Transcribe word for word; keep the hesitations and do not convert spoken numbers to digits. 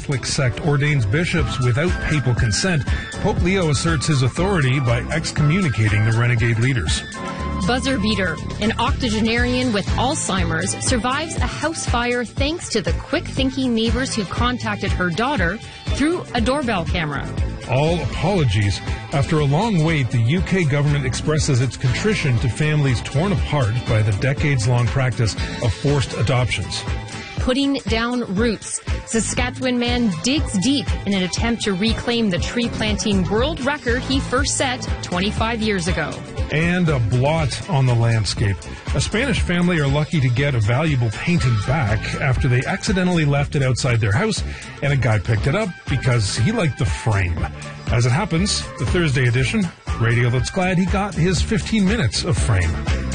Catholic sect ordains bishops without papal consent. Pope Leo asserts his authority by excommunicating the renegade leaders. Buzzer beater. An octogenarian with Alzheimer's survives a house fire thanks to the quick-thinking neighbors who contacted her daughter through a doorbell camera. All apologies. After a long wait, the U K government expresses its contrition to families torn apart by the decades-long practice of forced adoptions. Putting down roots. Saskatchewan man digs deep in an attempt to reclaim the tree planting world record he first set twenty-five years ago. And a blot on the landscape. A Spanish family are lucky to get a valuable painting back after they accidentally left it outside their house, and a guy picked it up because he liked the frame. As it happens, the Thursday edition, radio that's glad he got his fifteen minutes of frame.